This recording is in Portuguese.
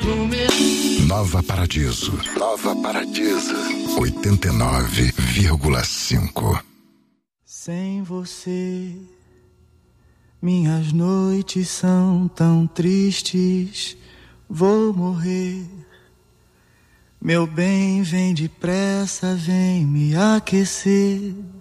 Nova Paradiso. Nova Paradiso. 89,5. Sem você, minhas noites são tão tristes. Vou morrer. Meu bem, vem depressa, vem me aquecer.